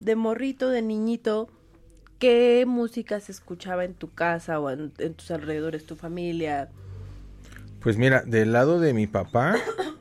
de morrito, de niñito, ¿qué música se escuchaba en tu casa o en tus alrededores, tu familia? Pues mira, del lado de mi papá,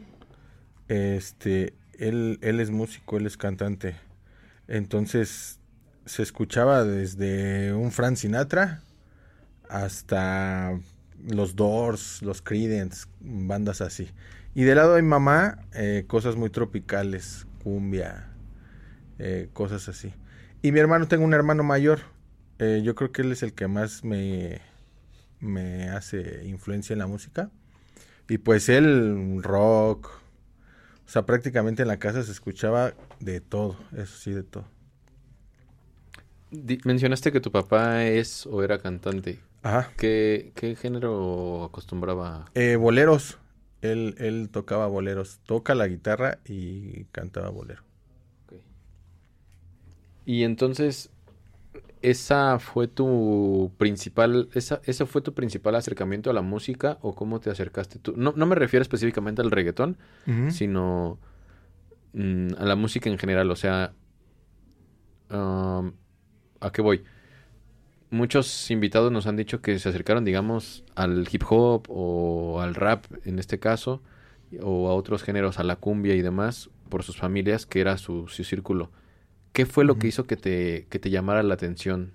él es músico, él es cantante. Entonces se escuchaba desde un Frank Sinatra hasta los Doors, los Creedence, bandas así. Y del lado de mi mamá, cosas muy tropicales, cumbia, cosas así. Y mi hermano, tengo un hermano mayor. Yo creo que él es el que más me hace influencia en la música. Y pues él, rock. O sea, prácticamente en la casa se escuchaba de todo, eso sí, de todo. Mencionaste que tu papá es o era cantante. Ajá. ¿Qué género acostumbraba? Boleros. Él tocaba boleros. Toca la guitarra y cantaba bolero. Ok. Y entonces, esa fue tu principal acercamiento a la música o cómo te acercaste tú. No, no me refiero específicamente al reggaetón, Ujú. sino a la música en general. O sea, um, ¿a qué voy? Muchos invitados nos han dicho que se acercaron, digamos, al hip hop o al rap en este caso, o a otros géneros, a la cumbia y demás, por sus familias, que era su círculo. ¿Qué fue lo que Ujú. hizo que te llamara la atención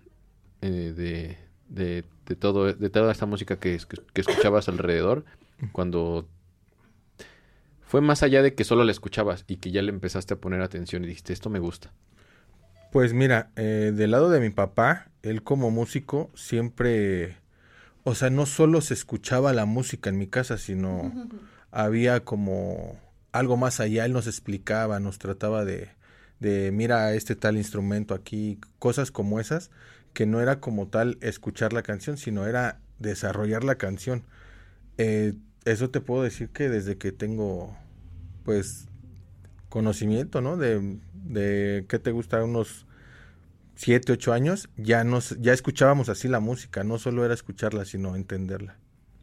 de toda esta música que escuchabas alrededor, cuando fue más allá de que solo la escuchabas y que ya le empezaste a poner atención y dijiste, esto me gusta? Pues mira, del lado de mi papá, él como músico siempre, o sea, no solo se escuchaba la música en mi casa, sino había como algo más allá. Él nos explicaba, nos trataba de mira este tal instrumento aquí, cosas como esas, que no era como tal escuchar la canción, sino era desarrollar la canción. Eso te puedo decir que desde que tengo, pues, conocimiento, ¿no? De ¿qué te gusta? Unos 7, 8 años, ya escuchábamos así la música, no solo era escucharla, sino entenderla.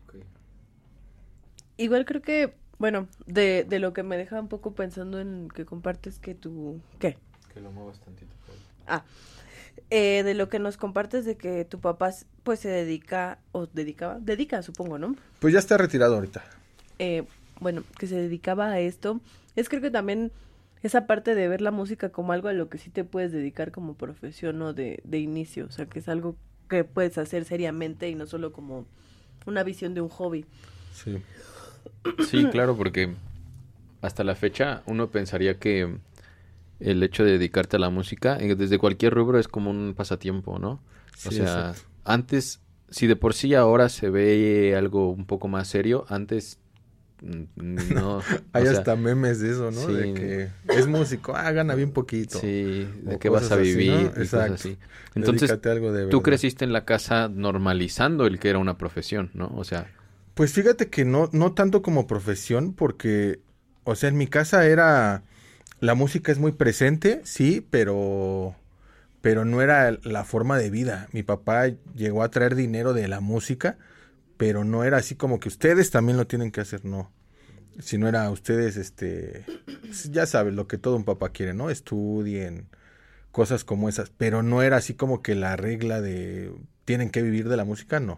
Igual creo que, bueno, de lo que me deja un poco pensando en que compartes que tu... ¿Qué? Que lo muevas tantito. Ah, de lo que nos compartes de que tu papá pues se dedica, o dedica supongo, ¿no? Pues ya está retirado ahorita. Eh, bueno, que se dedicaba a esto, es creo que también esa parte de ver la música como algo a lo que sí te puedes dedicar como profesión o de inicio, o sea, que es algo que puedes hacer seriamente y no solo como una visión de un hobby. Sí. Sí, claro, porque hasta la fecha uno pensaría que el hecho de dedicarte a la música, desde cualquier rubro, es como un pasatiempo, ¿no? O Sí, sea, exacto. antes, si de por sí ahora se ve algo un poco más serio, antes no, o Hay sea, hasta memes de eso, ¿no? De sí, que es músico, gana bien poquito. sí, de O qué vas cosas a así, ¿no? vivir y cosas Exacto. así. Entonces, Dedícate a algo de tú verdad. creciste en la casa normalizando el que era una profesión, ¿no? O sea, Pues fíjate que no tanto como profesión, porque, o sea, en mi casa era, la música es muy presente, sí, pero no era la forma de vida. Mi papá llegó a traer dinero de la música, pero no era así como que ustedes también lo tienen que hacer, no. Si no era ustedes, ya sabes, lo que todo un papá quiere, ¿no? Estudien, cosas como esas, pero no era así como que la regla de tienen que vivir de la música, no.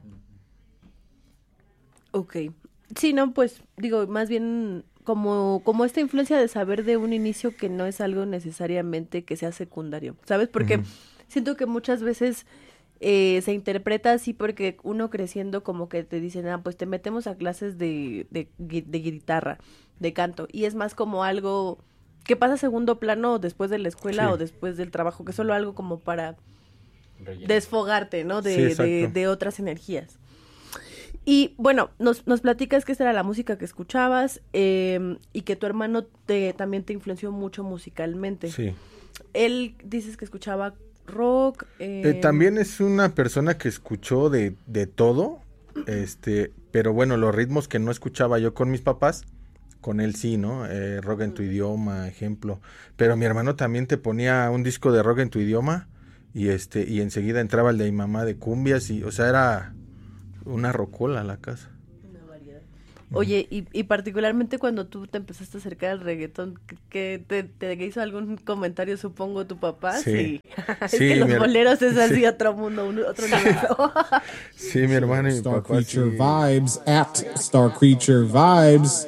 Ok. Sí, no, pues digo, más bien como esta influencia de saber de un inicio que no es algo necesariamente que sea secundario, ¿sabes? Porque Ujú. siento que muchas veces se interpreta así porque uno creciendo como que te dicen, ah, pues te metemos a clases de guitarra, de canto, y es más como algo que pasa a segundo plano después de la escuela Sí, o después del trabajo, que es solo algo como para relleno. desfogarte, ¿no? sí, exacto. De otras energías. Y bueno, nos platicas que esta era la música que escuchabas y que tu hermano también te influenció mucho musicalmente. Sí. Él dices que escuchaba rock. También es una persona que escuchó de todo, pero bueno, los ritmos que no escuchaba yo con mis papás, con él sí, ¿no? Rock en tu idioma, ejemplo. Pero mi hermano también te ponía un disco de rock en tu idioma y enseguida entraba el de mi mamá de cumbias y, o sea, era una rocola la casa. Una variedad. Oye, y particularmente cuando tú te empezaste a acercar al reggaetón, que te hizo algún comentario, supongo, tu papá? Sí. Es Sí, que los boleros es así sí. otro mundo, otro universo. Sí, mi hermano y mi Star papá sí. Creature Vibes at Star Creature Vibes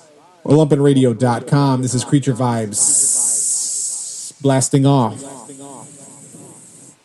or lumpinradio.com. This is Creature Vibes blasting off.